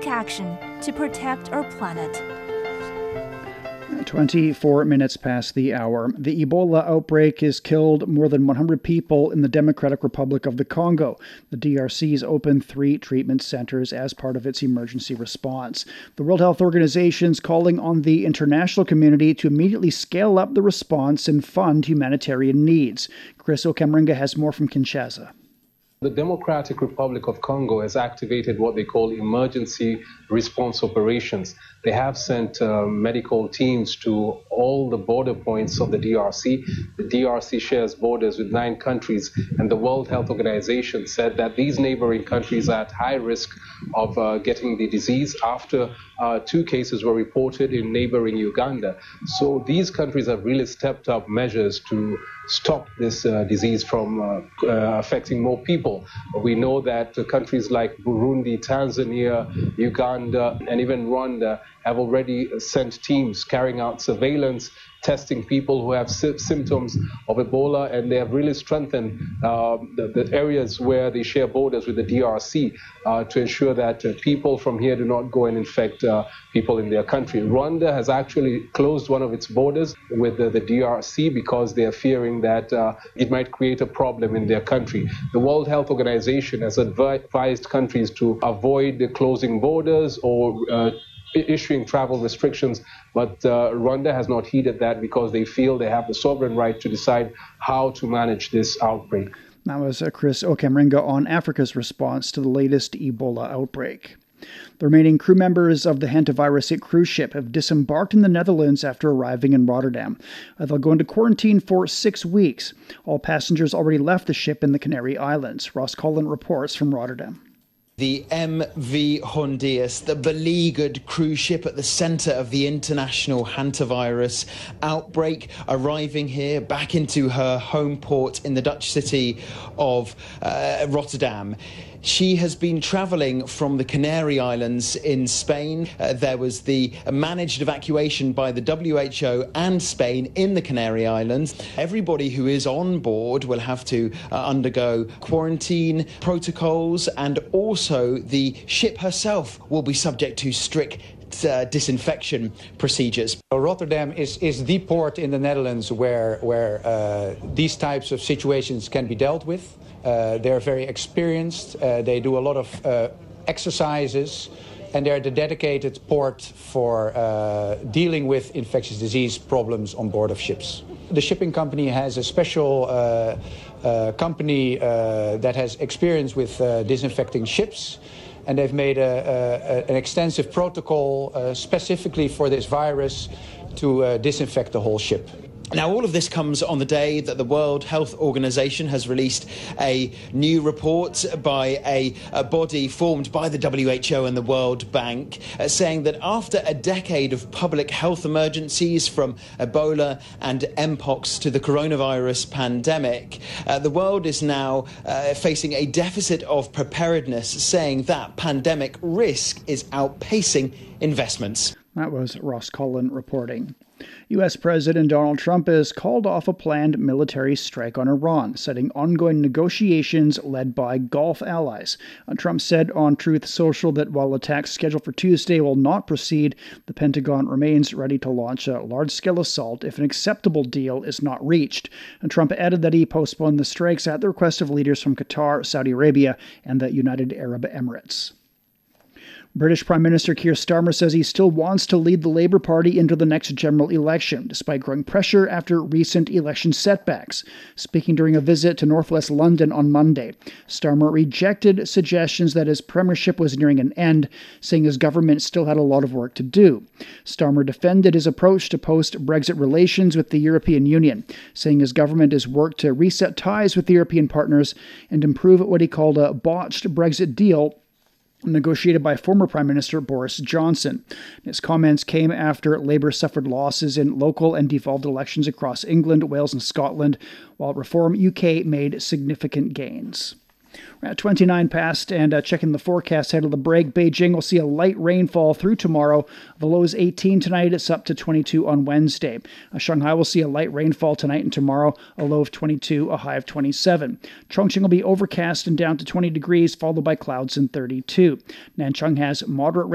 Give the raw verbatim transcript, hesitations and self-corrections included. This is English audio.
action to protect our planet. twenty-four minutes past the hour. The Ebola outbreak has killed more than one hundred people in the Democratic Republic of the Congo. The D R C has opened three treatment centers as part of its emergency response. The World Health Organization is calling on the international community to immediately scale up the response and fund humanitarian needs. Chris Okamringa has more from Kinshasa. The Democratic Republic of Congo has activated what they call emergency response operations. They have sent uh, medical teams to all the border points of the D R C. The D R C shares borders with nine countries, and the World Health Organization said that these neighboring countries are at high risk of uh, getting the disease after uh, two cases were reported in neighboring Uganda. So these countries have really stepped up measures to stop this uh, disease from uh, uh, affecting more people. We know that uh, countries like Burundi, Tanzania, Uganda, and even Rwanda have already sent teams carrying out surveillance, testing people who have sy- symptoms of Ebola, and they have really strengthened uh, the, the areas where they share borders with the D R C uh, to ensure that uh, people from here do not go and infect uh, people in their country. Rwanda has actually closed one of its borders with the, the D R C because they are fearing that uh, it might create a problem in their country. The World Health Organization has advised countries to avoid closing borders or uh, issuing travel restrictions, but uh, Rwanda has not heeded that because they feel they have the sovereign right to decide how to manage this outbreak. That was uh, Chris Okamringa on Africa's response to the latest Ebola outbreak. The remaining crew members of the hantavirus cruise ship have disembarked in the Netherlands after arriving in Rotterdam. Uh, they'll go into quarantine for six weeks. All passengers already left the ship in the Canary Islands. Ross Collin reports from Rotterdam. The M V Hondius, the beleaguered cruise ship at the centre of the international hantavirus outbreak, arriving here back into her home port in the Dutch city of uh, Rotterdam. She has been travelling from the Canary Islands in Spain. Uh, there was the managed evacuation by the W H O and Spain in the Canary Islands. Everybody who is on board will have to uh, undergo quarantine protocols, and also the ship herself will be subject to strict Uh, disinfection procedures. Rotterdam is, is the port in the Netherlands where, where uh, these types of situations can be dealt with. Uh, they're very experienced, uh, they do a lot of uh, exercises, and they're the dedicated port for uh, dealing with infectious disease problems on board of ships. The shipping company has a special uh, uh, company uh, that has experience with uh, disinfecting ships, and they've made a, a, an extensive protocol uh, specifically for this virus to uh, disinfect the whole ship. Now, all of this comes on the day that the World Health Organization has released a new report by a, a body formed by the W H O and the World Bank, uh, saying that after a decade of public health emergencies, from Ebola and Mpox to the coronavirus pandemic, uh, the world is now uh, facing a deficit of preparedness, saying that pandemic risk is outpacing investments. That was Ross Collin reporting. U S President Donald Trump has called off a planned military strike on Iran, citing ongoing negotiations led by Gulf allies. Trump said on Truth Social that while attacks scheduled for Tuesday will not proceed, the Pentagon remains ready to launch a large-scale assault if an acceptable deal is not reached. And Trump added that he postponed the strikes at the request of leaders from Qatar, Saudi Arabia, and the United Arab Emirates. British Prime Minister Keir Starmer says he still wants to lead the Labour Party into the next general election, despite growing pressure after recent election setbacks. Speaking during a visit to northwest London on Monday, Starmer rejected suggestions that his premiership was nearing an end, saying his government still had a lot of work to do. Starmer defended his approach to post-Brexit relations with the European Union, saying his government has worked to reset ties with the European partners and improve what he called a botched Brexit deal negotiated by former Prime Minister Boris Johnson. His comments came after Labour suffered losses in local and devolved elections across England, Wales and Scotland, while Reform U K made significant gains. We're at twenty-nine past, and uh, checking the forecast ahead of the break, Beijing will see a light rainfall through tomorrow. The low is eighteen tonight. It's up to twenty-two on Wednesday. Uh, Shanghai will see a light rainfall tonight and tomorrow, a low of twenty-two, a high of twenty-seven. Chongqing will be overcast and down to twenty degrees, followed by clouds and thirty-two. Nanchang has moderate rain.